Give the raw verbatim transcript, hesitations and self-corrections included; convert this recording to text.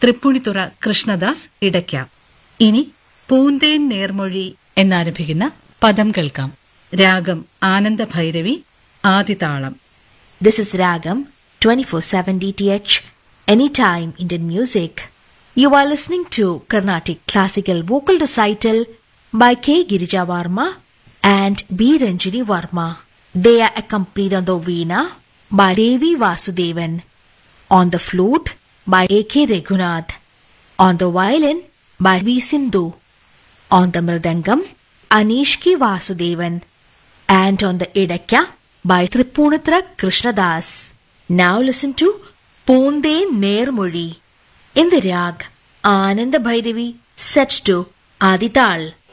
തൃപ്പൂണിത്തുറ കൃഷ്ണദാസ് ഇടയ്ക്ക. ഇനി പൂന്തേൻ നേർമൊഴി എന്നാരംഭിക്കുന്ന പദം കേൾക്കാം. രാഗം Anandabhairavi, ആദിതാളം. This is Ragam twenty-four seven D T H, anytime Indian music. You are listening to Carnatic classical vocal recital by K. Girija Varma and B. Ranjini Varma. They are accompanied on the veena by Devi Vasudevan, on the flute by A K. Raghunath, on the violin by V. Sindhu, on the mridangam Anishki Vasudevan, and on the idakya by Trippunithra Krishnadas. Now listen to Poondain Nermozhi in the rag Ananda Bhairavi, set to Adital.